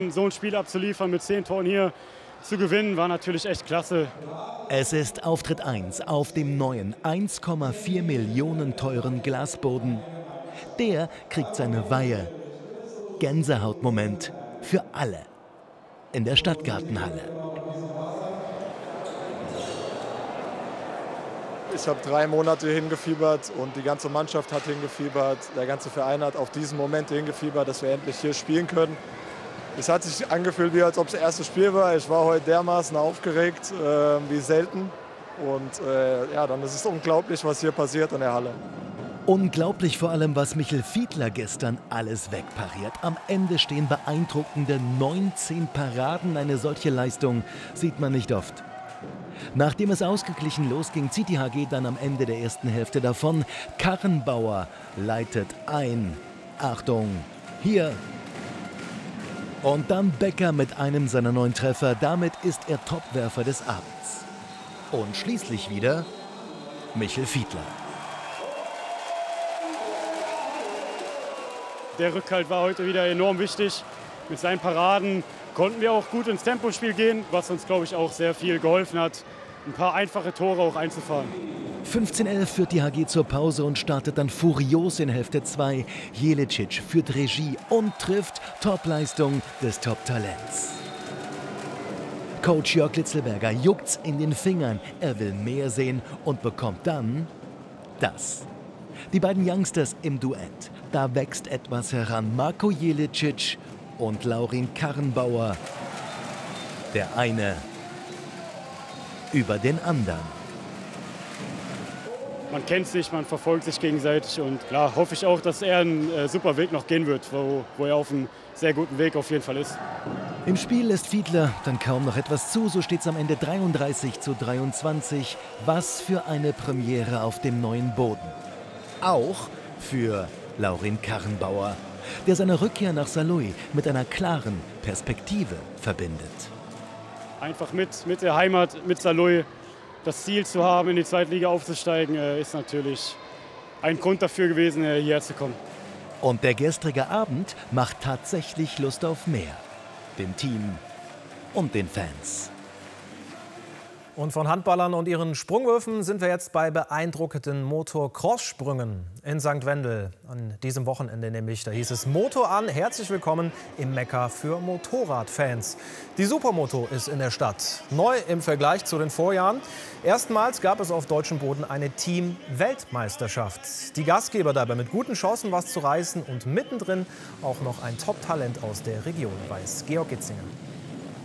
So ein Spiel abzuliefern, mit 10 Toren hier zu gewinnen, war natürlich echt klasse. Es ist Auftritt 1 auf dem neuen 1,4 Millionen teuren Glasboden. Der kriegt seine Weihe. Gänsehautmoment für alle in der Stadtgartenhalle. Ich habe 3 Monate hingefiebert und die ganze Mannschaft hat hingefiebert. Der ganze Verein hat auf diesen Moment hingefiebert, dass wir endlich hier spielen können. Es hat sich angefühlt, wie als ob es das erste Spiel war. Ich war heute dermaßen aufgeregt wie selten. Und ja, dann ist es unglaublich, was hier passiert in der Halle. Unglaublich vor allem, was Michel Fiedler gestern alles wegpariert. Am Ende stehen beeindruckende 19 Paraden. Eine solche Leistung sieht man nicht oft. Nachdem es ausgeglichen losging, zieht die HG dann am Ende der ersten Hälfte davon. Karrenbauer leitet ein. Achtung, hier. Und dann Becker mit einem seiner 9 Treffer. Damit ist er Topwerfer des Abends. Und schließlich wieder Michel Fiedler. Der Rückhalt war heute wieder enorm wichtig. Mit seinen Paraden konnten wir auch gut ins Tempospiel gehen, was uns, glaube ich, auch sehr viel geholfen hat, ein paar einfache Tore auch einzufahren. 15:11 führt die HG zur Pause und startet dann furios in Hälfte 2. Jelicic führt Regie und trifft. Topleistung des Top-Talents. Coach Jörg Litzelberger juckt's in den Fingern. Er will mehr sehen und bekommt dann das. Die beiden Youngsters im Duett. Da wächst etwas heran. Marko Jelicic und Laurin Karrenbauer. Der eine über den anderen. Man kennt sich, man verfolgt sich gegenseitig und klar hoffe ich auch, dass er einen super Weg noch gehen wird, wo er auf einem sehr guten Weg auf jeden Fall ist. Im Spiel lässt Fiedler dann kaum noch etwas zu, so steht es am Ende 33:23. Was für eine Premiere auf dem neuen Boden. Auch für Laurin Karrenbauer, der seine Rückkehr nach Saarlouis mit einer klaren Perspektive verbindet. Einfach mit der Heimat, mit Saarlouis, das Ziel zu haben, in die Zweitliga aufzusteigen, ist natürlich ein Grund dafür gewesen, hierher zu kommen. Und der gestrige Abend macht tatsächlich Lust auf mehr. Dem Team und den Fans. Und von Handballern und ihren Sprungwürfen sind wir jetzt bei beeindruckenden Motocross-Sprüngen in St. Wendel. An diesem Wochenende nämlich, da hieß es Moto an. Herzlich willkommen im Mekka für Motorradfans. Die Supermoto ist in der Stadt. Neu im Vergleich zu den Vorjahren. Erstmals gab es auf deutschem Boden eine Team-Weltmeisterschaft. Die Gastgeber dabei mit guten Chancen, was zu reißen und mittendrin auch noch ein Top-Talent aus der Region, weiß Georg Gitzinger.